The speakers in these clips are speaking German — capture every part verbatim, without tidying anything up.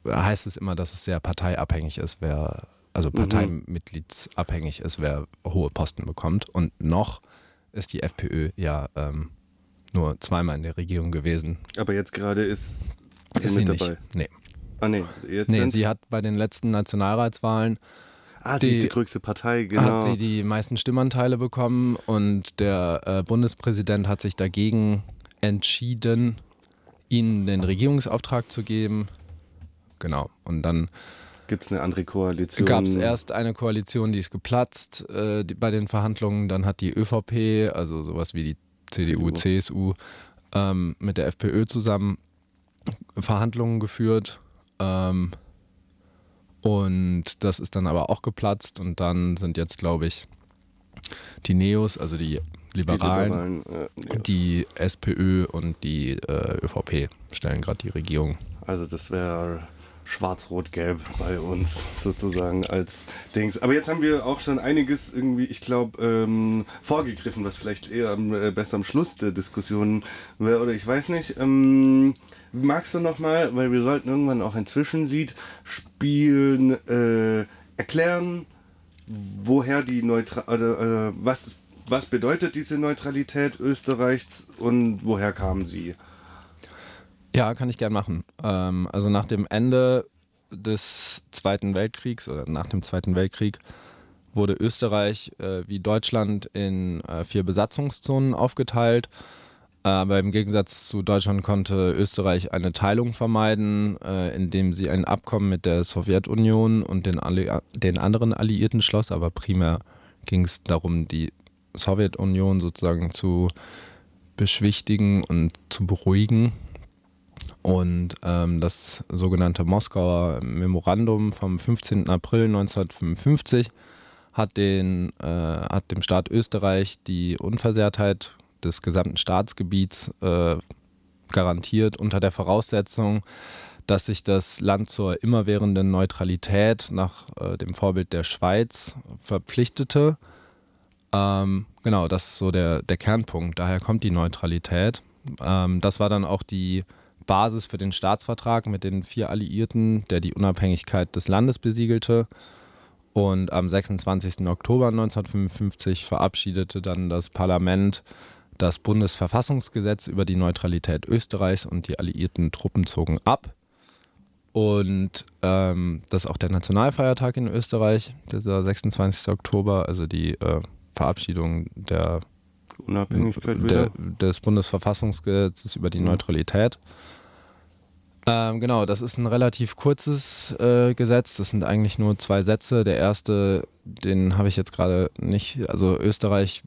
heißt es immer, dass es sehr parteiabhängig ist, wer, also parteimitgliedsabhängig ist, wer hohe Posten bekommt. Und noch ist die FPÖ ja ähm, nur zweimal in der Regierung gewesen. Aber jetzt gerade ist sie ist mit sie dabei. Nicht. Nee. Ah nee, jetzt nee sind sie hat bei den letzten Nationalratswahlen Ah, sie die, ist die größte Partei, genau. Hat sie die meisten Stimmanteile bekommen und der äh, Bundespräsident hat sich dagegen entschieden, ihnen den Regierungsauftrag zu geben. Genau. Und dann gibt es eine andere Koalition. Gab es erst eine Koalition, die ist geplatzt äh, die, bei den Verhandlungen. Dann hat die ÖVP, also sowas wie die C D U, C S U, ähm, mit der FPÖ zusammen Verhandlungen geführt. Ähm, und das ist dann aber auch geplatzt. Und dann sind jetzt, glaube ich, die Neos, also die Liberalen, die, Liberalen, äh, die SPÖ und die äh, ÖVP stellen gerade die Regierung. Also das wäre schwarz-rot-gelb bei uns sozusagen als Dings. Aber jetzt haben wir auch schon einiges irgendwie, ich glaube, ähm, vorgegriffen, was vielleicht eher äh, besser am Schluss der Diskussion wäre, oder ich weiß nicht. Ähm, magst du nochmal, weil wir sollten irgendwann auch ein Zwischenlied spielen, äh, erklären, woher die Neutralität, äh, was, was bedeutet diese Neutralität Österreichs und woher kam sie? Ja, kann ich gern machen. Ähm, also nach dem Ende des Zweiten Weltkriegs oder nach dem Zweiten Weltkrieg wurde Österreich äh, wie Deutschland in äh, vier Besatzungszonen aufgeteilt. Aber im Gegensatz zu Deutschland konnte Österreich eine Teilung vermeiden, äh, indem sie ein Abkommen mit der Sowjetunion und den, Alli- den anderen Alliierten schloss. Aber primär ging es darum, die Sowjetunion sozusagen zu beschwichtigen und zu beruhigen. Und ähm, das sogenannte Moskauer Memorandum vom fünfzehnten April neunzehnhundertfünfundfünfzig hat, den, äh, hat dem Staat Österreich die Unversehrtheit des gesamten Staatsgebiets äh, garantiert, unter der Voraussetzung, dass sich das Land zur immerwährenden Neutralität nach äh, dem Vorbild der Schweiz verpflichtete. Ähm, genau, das ist so der, der Kernpunkt. Daher kommt die Neutralität. Ähm, das war dann auch die Basis für den Staatsvertrag mit den vier Alliierten, der die Unabhängigkeit des Landes besiegelte. Und am sechsundzwanzigsten Oktober neunzehnhundertfünfundfünfzig verabschiedete dann das Parlament das Bundesverfassungsgesetz über die Neutralität Österreichs und die alliierten Truppen zogen ab. Und ähm, das ist auch der Nationalfeiertag in Österreich, dieser sechsundzwanzigsten Oktober, also die äh, Verabschiedung der Unabhängigkeit der, des Bundesverfassungsgesetzes über die mhm. Neutralität. Ähm, genau, das ist ein relativ kurzes äh, Gesetz. Das sind eigentlich nur zwei Sätze. Der erste, den habe ich jetzt gerade nicht. Also Österreich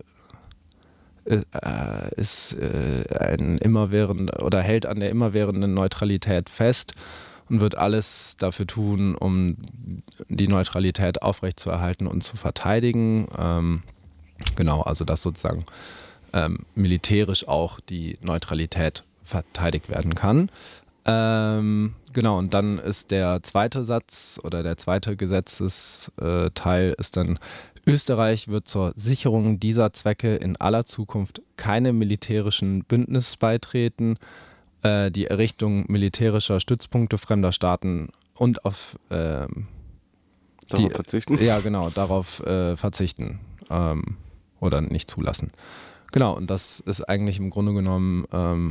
äh, äh, ist äh, ein immerwährend oder hält an der immerwährenden Neutralität fest und wird alles dafür tun, um die Neutralität aufrechtzuerhalten und zu verteidigen. Ähm, Genau, also dass sozusagen ähm, militärisch auch die Neutralität verteidigt werden kann. Ähm, genau, und dann ist der zweite Satz oder der zweite Gesetzesteil ist dann: Österreich wird zur Sicherung dieser Zwecke in aller Zukunft keine militärischen Bündnisse beitreten, äh, die Errichtung militärischer Stützpunkte fremder Staaten und auf ähm, darauf die, verzichten. Ja, genau, darauf äh, verzichten. Ähm, oder nicht zulassen. Genau, und das ist eigentlich im Grunde genommen ähm,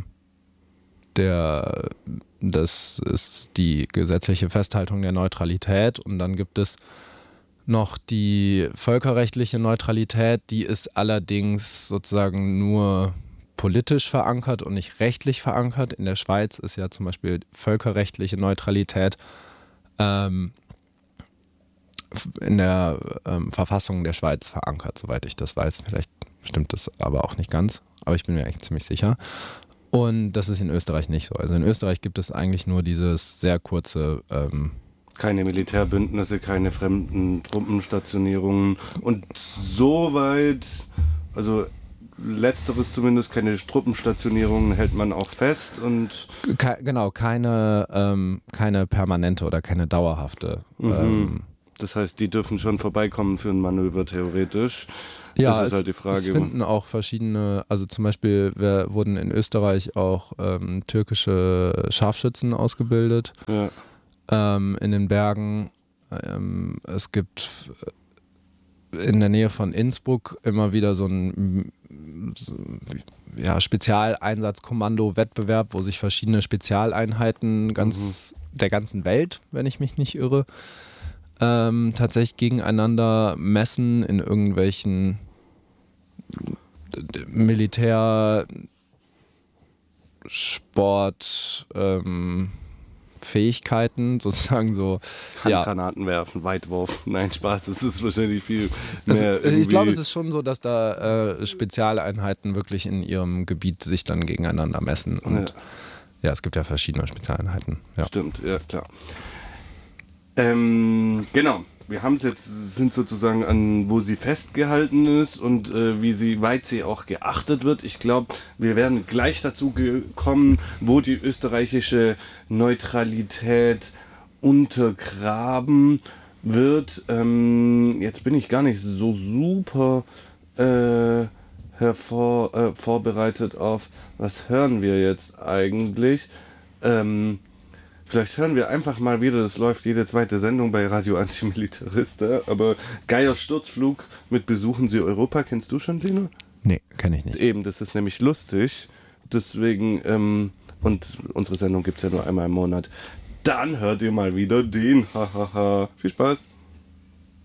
der, das ist die gesetzliche Festhaltung der Neutralität. Und dann gibt es noch die völkerrechtliche Neutralität, die ist allerdings sozusagen nur politisch verankert und nicht rechtlich verankert. In der Schweiz ist ja zum Beispiel völkerrechtliche Neutralität ähm, in der ähm, Verfassung der Schweiz verankert, soweit ich das weiß. Vielleicht stimmt das aber auch nicht ganz, aber ich bin mir eigentlich ziemlich sicher. Und das ist in Österreich nicht so. Also in Österreich gibt es eigentlich nur dieses sehr kurze... Ähm, keine Militärbündnisse, keine fremden Truppenstationierungen und soweit, also letzteres zumindest, keine Truppenstationierungen hält man auch fest und... Ke- genau, keine, ähm, keine permanente oder keine dauerhafte... Mhm. Ähm, Das heißt, die dürfen schon vorbeikommen für ein Manöver theoretisch. Ja, das ist es, halt die Frage. Es finden auch verschiedene, also zum Beispiel wir, wurden in Österreich auch ähm, türkische Scharfschützen ausgebildet. Ja. ähm, in den Bergen. Ähm, es gibt in der Nähe von Innsbruck immer wieder so ein so, ja, Spezialeinsatzkommando-Wettbewerb, wo sich verschiedene Spezialeinheiten ganz, mhm. der ganzen Welt, wenn ich mich nicht irre, ähm, tatsächlich gegeneinander messen in irgendwelchen Militär, Sport, ähm, Fähigkeiten, sozusagen so. Handgranaten ja. werfen, Weitwurf. Nein, Spaß, das ist wahrscheinlich viel mehr. Also, ich glaube, es ist schon so, dass da äh, Spezialeinheiten wirklich in ihrem Gebiet sich dann gegeneinander messen. Und ja, ja es gibt ja verschiedene Spezialeinheiten. Ja. Stimmt, ja, klar. Ähm, genau. Wir haben es jetzt, sind sozusagen an, wo sie festgehalten ist und äh, wie sie, weit sie auch geachtet wird. Ich glaube, wir werden gleich dazu kommen, wo die österreichische Neutralität untergraben wird. Ähm, jetzt bin ich gar nicht so super äh, hervor, äh, vorbereitet auf, was hören wir jetzt eigentlich. Ähm, Vielleicht hören wir einfach mal wieder, das läuft jede zweite Sendung bei Radio Antimilitarista, aber Geier Sturzflug mit Besuchen Sie Europa, kennst du schon, Lino? Nee, kenne ich nicht. Eben, das ist nämlich lustig, deswegen, ähm, und unsere Sendung gibt es ja nur einmal im Monat. Dann hört ihr mal wieder den, hahaha. Viel Spaß!